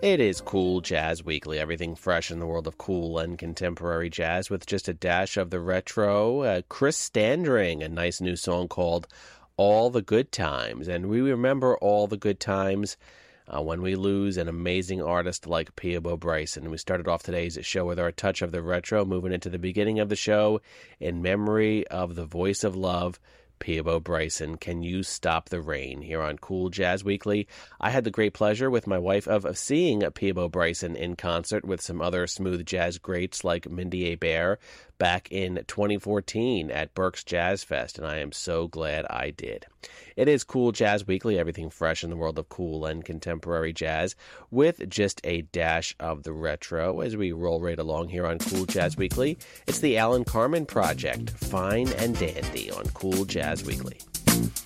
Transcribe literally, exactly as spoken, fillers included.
It is Cool Jazz Weekly, everything fresh in the world of cool and contemporary jazz with just a dash of the retro. Uh, Chris Standring, a nice new song called All the Good Times. And we remember all the good times uh, when we lose an amazing artist like Peabo Bryson. We started off today's show with our touch of the retro, moving into the beginning of the show in memory of the voice of love, Peabo Bryson. Can You Stop the Rain? Here on Cool Jazz Weekly. I had the great pleasure with my wife of, of seeing Peabo Bryson in concert with some other smooth jazz greats like Mindy Abair back in twenty fourteen at Berks Jazz Fest, and I am so glad I did. It is Cool Jazz Weekly, everything fresh in the world of cool and contemporary jazz with just a dash of the retro as we roll right along here on Cool Jazz Weekly. It's the Alan Carmen Project, Fine and Dandy on Cool Jazz Weekly.